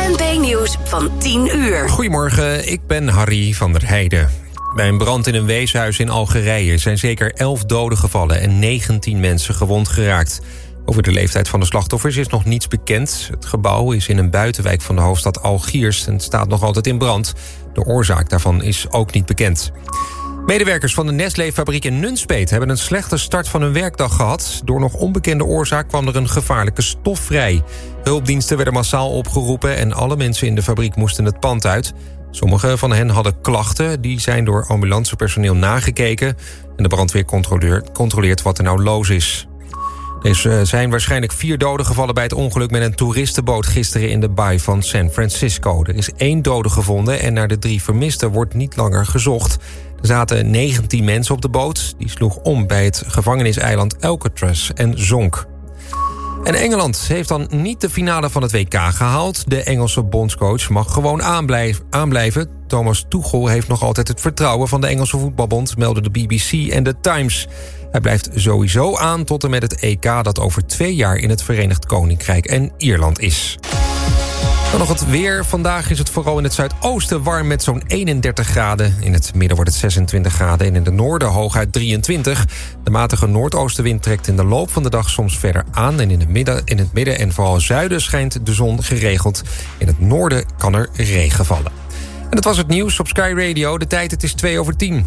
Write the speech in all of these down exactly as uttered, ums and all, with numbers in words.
A N P-nieuws van tien uur. Goedemorgen, ik ben Harry van der Heijden. Bij een brand in een weeshuis in Algerije zijn zeker elf doden gevallen en negentien mensen gewond geraakt. Over de leeftijd van de slachtoffers is nog niets bekend. Het gebouw is in een buitenwijk van de hoofdstad Algiers en staat nog altijd in brand. De oorzaak daarvan is ook niet bekend. Medewerkers van de Nestlé-fabriek in Nunspeet hebben een slechte start van hun werkdag gehad. Door nog onbekende oorzaak kwam er een gevaarlijke stof vrij. Hulpdiensten werden massaal opgeroepen en alle mensen in de fabriek moesten het pand uit. Sommige van hen hadden klachten, die zijn door ambulancepersoneel nagekeken. En de brandweer controleert, controleert wat er nou los is. Er zijn waarschijnlijk vier doden gevallen bij het ongeluk met een toeristenboot gisteren in de baai van San Francisco. Er is één dode gevonden en naar de drie vermisten wordt niet langer gezocht. Er zaten negentien mensen op de boot. Die sloeg om bij het gevangeniseiland Alcatraz en zonk. En Engeland heeft dan niet de finale van het W K gehaald. De Engelse bondscoach mag gewoon aanblijven. Thomas Tuchel heeft nog altijd het vertrouwen van de Engelse voetbalbond, melden de B B C en de Times. Hij blijft sowieso aan tot en met het E K dat over twee jaar in het Verenigd Koninkrijk en Ierland is. Dan nog het weer. Vandaag is het vooral in het zuidoosten warm met zo'n eenendertig graden. In het midden wordt het zesentwintig graden en in het noorden hooguit drieëntwintig. De matige noordoostenwind trekt in de loop van de dag soms verder aan. En in, de midden, in het midden en vooral zuiden schijnt de zon geregeld. In het noorden kan er regen vallen. En dat was het nieuws op Sky Radio. De tijd, het is twee over tien.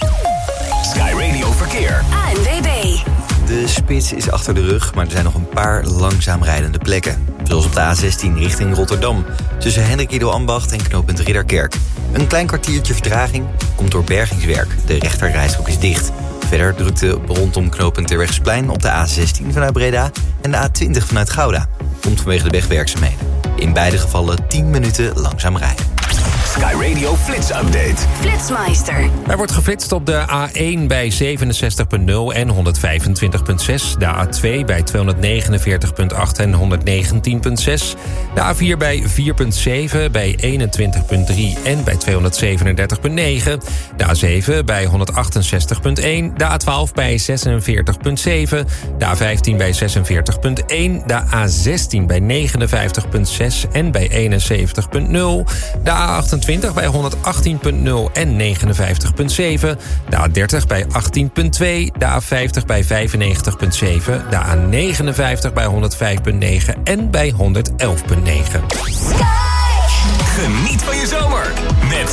Sky Radio Verkeer. A N W B. De spits is achter de rug, maar er zijn nog een paar langzaam rijdende plekken. Zoals op de A zestien richting Rotterdam. Tussen Hendrik Ido Ambacht en knooppunt Ridderkerk. Een klein kwartiertje vertraging komt door bergingswerk. De rechterrijstrook is dicht. Verder drukte rondom knooppunt Terwegsplein op de A zestien vanuit Breda en de A twintig vanuit Gouda. Komt vanwege de wegwerkzaamheden. In beide gevallen tien minuten langzaam rijden. Sky Radio Flits Update. Flitsmeister. Er wordt geflitst op de A één bij zevenenzestig komma nul en honderdvijfentwintig komma zes. De A twee bij tweehonderdnegenenveertig komma acht en honderdnegentien komma zes. De A vier bij vier komma zeven, bij eenentwintig komma drie en bij tweehonderdzevenendertig komma negen. De A zeven bij honderdachtenzestig komma één. De A twaalf bij zesenveertig komma zeven. De A vijftien bij zesenveertig komma één. De A zestien bij negenenvijftig komma zes en bij eenenzeventig komma nul. De A achtentwintig bij honderdachttien komma nul en negenenvijftig komma zeven. De A dertig bij achttien komma twee. De A vijftig bij vijfennegentig komma zeven. De A negenenvijftig bij honderdvijf komma negen en bij honderdelf komma negen. Geniet van je zomer met